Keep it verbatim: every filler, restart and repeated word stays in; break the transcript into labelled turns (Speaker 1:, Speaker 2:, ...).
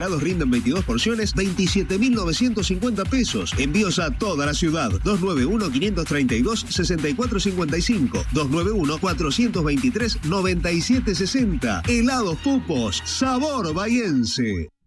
Speaker 1: Helados rinden veintidós porciones, veintisiete mil novecientos cincuenta pesos. Envíos a toda la ciudad. dos nueve uno, cinco tres dos, seis cuatro cinco cinco. dos nueve uno, cuatro dos tres, nueve siete seis cero. Helados Pupos. Sabor bahiense.